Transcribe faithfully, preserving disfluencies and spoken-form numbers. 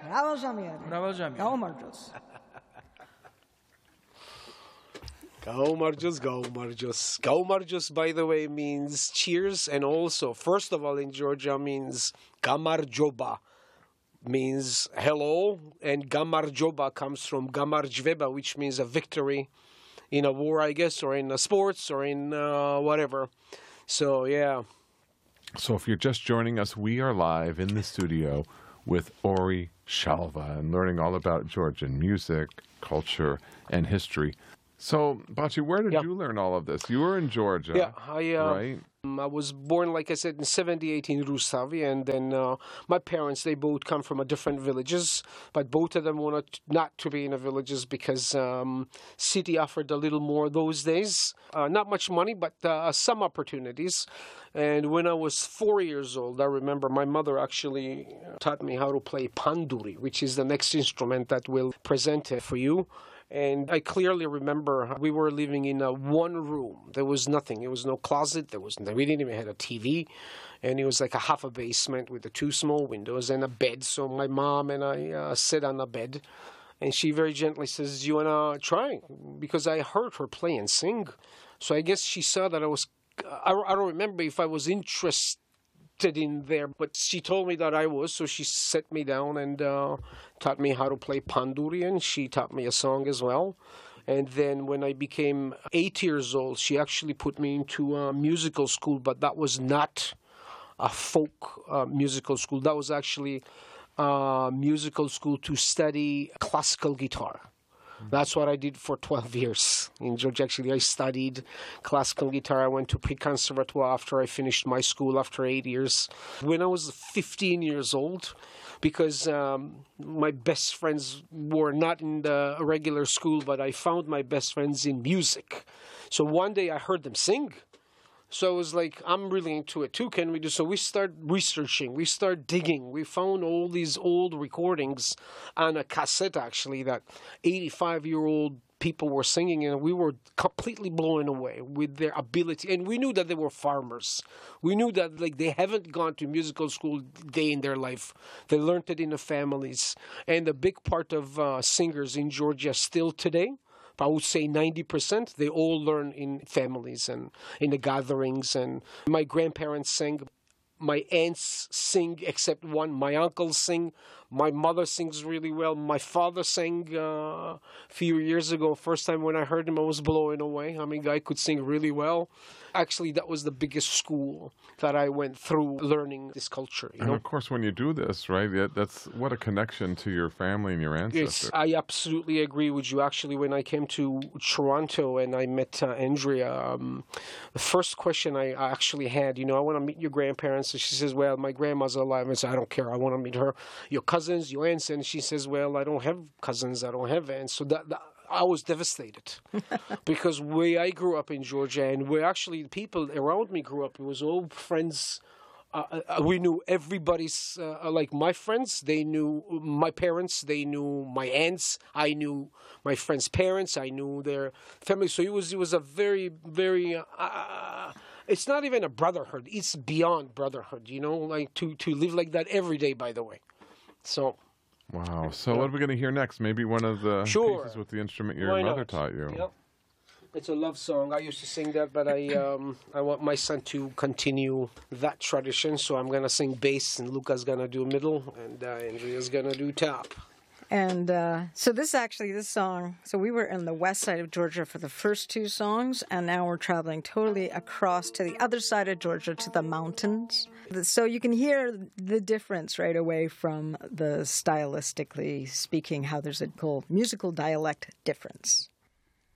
Bravo, Jamir. Bravo, Jamir. Go Marjos. Go Marjos, go Marjos. Go Marjos, by the way, means cheers, and also, first of all, in Georgia means Gamar Joba, means hello, and Gamar Joba comes from Gamar Jveba, which means a victory in a war, I guess, or in uh, sports, or in uh, whatever. So, yeah. So if you're just joining us, we are live in the studio with Ori Shalva and learning all about Georgian music, culture, and history. So, Bachi, where did Yeah. you learn all of this? You were in Georgia, Yeah, I uh, right? um, I was born, like I said, in seventy-eight in Rusavi, and then uh, my parents, they both come from a different villages, but both of them wanted not to be in the villages because um, city offered a little more those days. Uh, not much money, but uh, some opportunities. And when I was four years old, I remember my mother actually taught me how to play panduri, which is the next instrument that we'll present it for you. And I clearly remember we were living in a one room. There was nothing. There was no closet. There was we didn't even have a T V, and it was like a half a basement with the two small windows and a bed. So my mom and I uh, sit on the bed, and she very gently says, "Do you wanna try?" Because I heard her play and sing, so I guess she saw that I was. I, I don't remember if I was interested in there, but she told me that I was, so she set me down and uh, taught me how to play panduri, and she taught me a song as well. And then when I became eight years old, she actually put me into a musical school, but that was not a folk uh, musical school. That was actually a musical school to study classical guitar. That's what I did for twelve years in Georgia. Actually, I studied classical guitar. I went to pre-conservatoire after I finished my school after eight years. When I was fifteen years old, because um, my best friends were not in the regular school, but I found my best friends in music. So one day I heard them sing. So I was like, I'm really into it too. Can we do? So we start researching. We start digging. We found all these old recordings on a cassette, actually, that eighty-five-year-old people were singing, and we were completely blown away with their ability. And we knew that they were farmers. We knew that like they haven't gone to musical school day in their life. They learned it in the families. And a big part of uh, singers in Georgia still today, I would say ninety percent, they all learn in families and in the gatherings. And my grandparents sang, my aunts sing, except one. My uncles sing. My mother sings really well. My father sang uh, a few years ago. First time when I heard him, I was blown away. I mean, guy could sing really well. Actually, that was the biggest school that I went through learning this culture. You And know? of course, when you do this, right, yeah, that's what a connection to your family and your ancestors. Yes, I absolutely agree with you. Actually, when I came to Toronto and I met uh, Andrea, um, the first question I I actually had, you know, I want to meet your grandparents. And she says, well, my grandma's alive. I said, I don't care. I want to meet her. Your cousins, your aunts. And she says, well, I don't have cousins. I don't have aunts. So that, that I was devastated because where I grew up in Georgia and where actually the people around me grew up, it was all friends. Uh, uh, we knew everybody's, uh, like my friends, they knew my parents, they knew my aunts, I knew my friends' parents, I knew their family. So it was, it was a very, very, uh, it's not even a brotherhood, it's beyond brotherhood, you know, like to, to live like that every day, by the way. So. Wow. So what are we going to hear next? Maybe one of the Sure. pieces with the instrument your Why mother not? taught you. Yep. It's a love song. I used to sing that, but I um, I want my son to continue that tradition. So I'm gonna sing bass, and Luca's gonna do middle, and uh, Andrea's gonna do top. And uh, so this actually, this song, so we were in the west side of Georgia for the first two songs, and now we're traveling totally across to the other side of Georgia to the mountains. So you can hear the difference right away from the stylistically speaking, how there's a cool musical dialect difference.